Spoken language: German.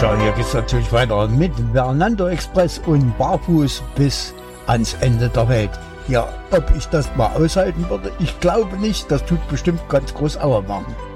Tja, hier geht es natürlich weiter mit Fernando Express und barfuß bis ans Ende der Welt. Ja, ob ich das mal aushalten würde, ich glaube nicht. Das tut bestimmt ganz groß Aua machen.